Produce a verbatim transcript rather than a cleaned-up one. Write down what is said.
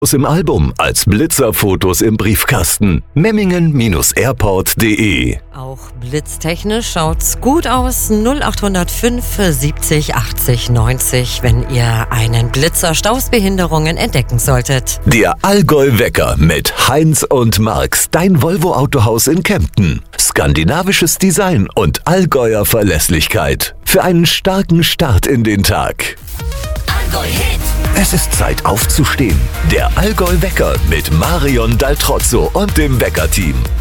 im Album als Blitzerfotos im Briefkasten. Memmingen-airport punkt de. Auch blitztechnisch schaut's gut aus. null acht null fünf siebzig achtzig neunzig, wenn ihr einen Blitzer Stoßbehinderungen entdecken solltet. Der Allgäu-Wecker mit Heinz und Marx, dein Volvo-Autohaus in Kempten. Skandinavisches Design und Allgäuer Verlässlichkeit. Für einen starken Start in den Tag. Allgäu-Hit. Es ist Zeit aufzustehen. Der Allgäu-Wecker mit Marion Daltrozzo und dem Wecker-Team.